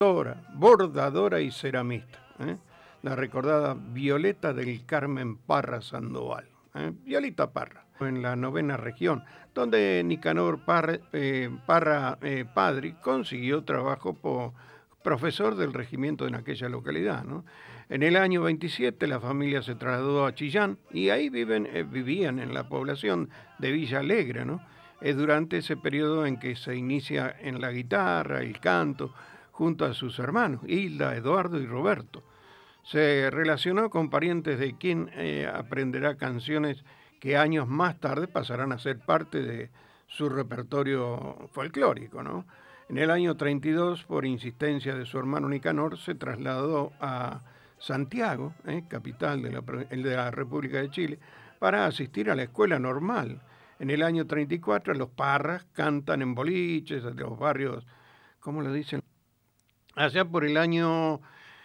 bordadora y ceramista, la recordada Violeta del Carmen Parra Sandoval, Violeta Parra, en la novena región, donde Nicanor Parra Padri consiguió trabajo por profesor del regimiento en aquella localidad, ¿no? En el año 27 la familia se trasladó a Chillán y ahí vivían en la población de Villa Alegre, ¿no? Es durante ese periodo en que se inicia en la guitarra, el canto, junto a sus hermanos, Hilda, Eduardo y Roberto. Se relacionó con parientes de quien aprenderá canciones que años más tarde pasarán a ser parte de su repertorio folclórico, ¿no? En el año 32, por insistencia de su hermano Nicanor, se trasladó a Santiago, capital de la República de Chile, para asistir a la escuela normal. En el año 34, los Parras cantan en boliches de los barrios, ¿cómo lo dicen? Allá por el año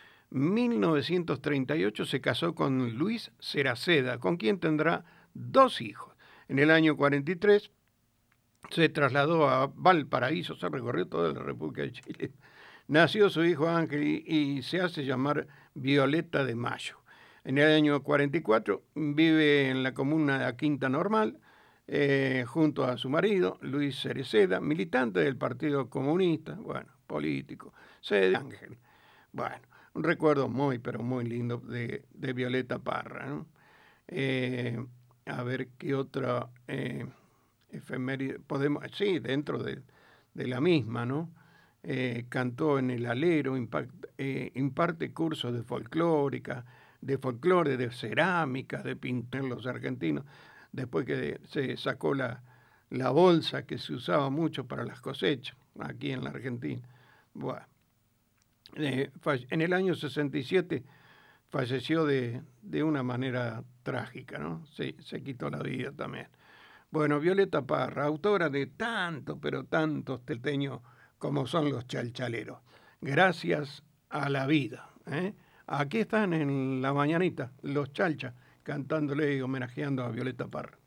1938 se casó con Luis Ceraceda, con quien tendrá dos hijos. En el año 43 se trasladó a Valparaíso, se recorrió toda la República de Chile. Nació su hijo Ángel y se hace llamar Violeta de Mayo. En el año 44 vive en la comuna de Quinta Normal, junto a su marido, Luis Cereceda, militante del Partido Comunista, bueno, político, sede de Ángel. Bueno, un recuerdo muy, pero muy lindo de Violeta Parra, ¿no? A ver qué otra efeméride podemos, sí, dentro de la misma, ¿no? Cantó en el Alero, imparte cursos de folclore, de cerámica, de pintar los argentinos, después que se sacó la bolsa que se usaba mucho para las cosechas aquí en la Argentina. Bueno, en el año 67 falleció de una manera trágica, ¿no? Se quitó la vida también. Bueno, Violeta Parra, autora de tantos, pero tantos teteños como son los chalchaleros. Gracias a la vida. Aquí están en la mañanita los chalchas cantándole y homenajeando a Violeta Parra.